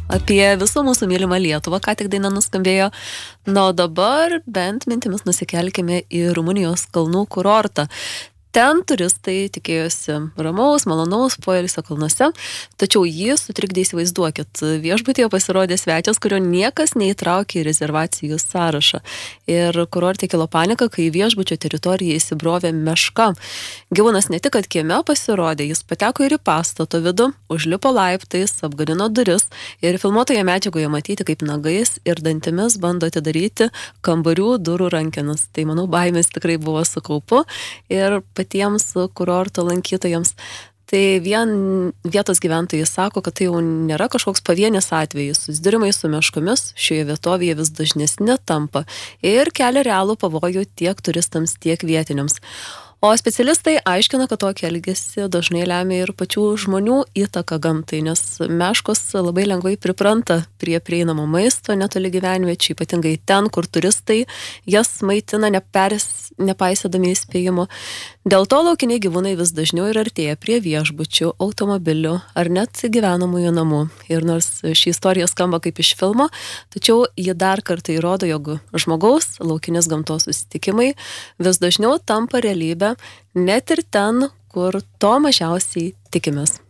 apie visų mūsų mylimą Lietuvą, ką tik daina nuskambėjo. Na, o dabar bent mintimis nusikelkime į Rumunijos kalnų kurortą. Ten turistai tikėjosi ramaus, malonaus poilsio kalnuose, tačiau jį sutrikdė, įsivaizduokit, viešbutyje pasirodė svečias, kurio niekas neįtraukė į rezervacijų sąrašą. Ir kurorte kilo panika, kai viešbučio teritoriją įsibrovė meška. Gyvūnas ne tik, kad kieme pasirodė, jis pateko ir į pastato vidų, užlipo laiptais, apgadino duris ir filmuotoje medžiagoje matyti, kaip nagais ir dantimis bando atidaryti kambarių durų rankenas. Tai, manau, baimės tikrai buvo su kaupu ir patiems kurorto lankytojams. Tai vietos gyventojai sako, kad tai jau nėra kažkoks pavienis atvejis. Susidūrimai su meškomis šioje vietovėje vis dažnesni tampa ir kelia realų pavojų tiek turistams, tiek vietiniams. O specialistai aiškina, kad tokį elgesį dažnai lemia ir pačių žmonių įtaka gamtai, nes meškos labai lengvai pripranta prie prieinamo maisto netoli gyvenviečių, ypatingai ten, kur turistai jas maitina nepaisydami įspėjimo. Dėl to laukiniai gyvūnai vis dažniau ir artėja prie viešbučių, automobilių ar net gyvenamųjų namų. Ir nors ši istorija skamba kaip iš filmo, tačiau ji dar kartą įrodo, jog žmogaus laukinės gamtos susitikimai vis dažniau tampa realybė, net ir ten, kur to mažiausiai tikimės.